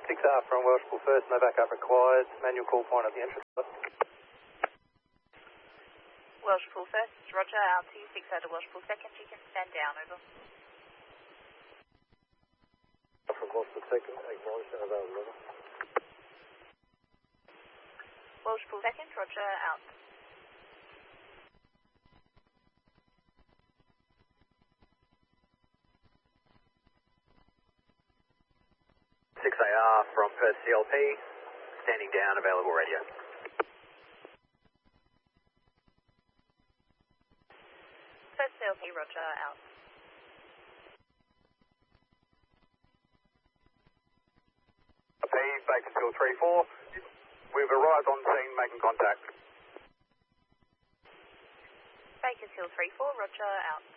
6R from Welshpool first, no backup required. Manual call point at the entrance. Welshpool first, roger, out to 6R to Welshpool second, you can stand down, over. From Welshpool second, acknowledge and available, over. Welshpool second, roger, out. AR from Perth CLP, standing down, available radio. Perth CLP, roger, out. P, Bakersfield 3-4, we've arrived on scene, making contact. Bakersfield 3-4, roger, out.